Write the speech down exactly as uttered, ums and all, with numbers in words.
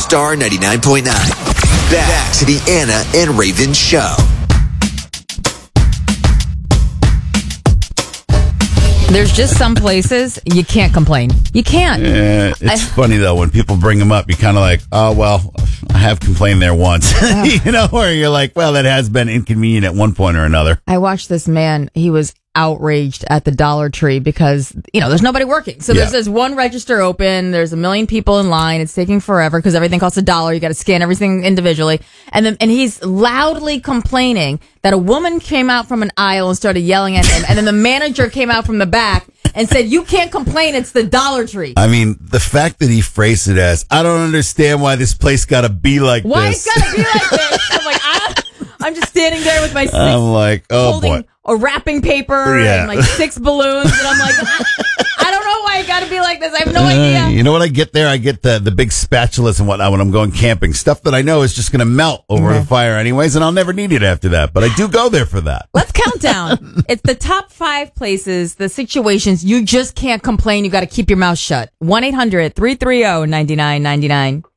Star ninety-nine point nine. Back to the Anna and Raven Show. There's just some places you can't complain. You can't. Yeah, it's I, funny, though, when people bring them up, you're kind of like, oh, well, I have complained there once. You know, where you're like, well, that has been inconvenient at one point or another. I watched this man. He was outraged at the Dollar Tree because, you know, there's nobody working. So Yeah. there's this one register open. There's a million people in line. It's taking forever because everything costs a dollar. You got to scan everything individually. And then, and he's loudly complaining that a woman came out from an aisle and started yelling at him. And then the manager came out from the back and said, you can't complain. It's the Dollar Tree. I mean, the fact that he phrased it as, I don't understand why this place got to be like why this. Why it's got to be like this? I'm like, I, I'm just standing there with my six, I'm like, oh, holding boy. a wrapping paper Yeah. and like six balloons. And I'm like, I, I don't know why it got to be like this. I have no Uh, idea. you know what I get there? I get the, the big spatulas and whatnot when I'm going camping. Stuff that I know is just going to melt over the fire anyways, and I'll never need it after that. But I do go there for that. Let's count down. It's the top five places, the situations you just can't complain. You got to keep your mouth shut. one eight hundred three three zero nine nine nine nine.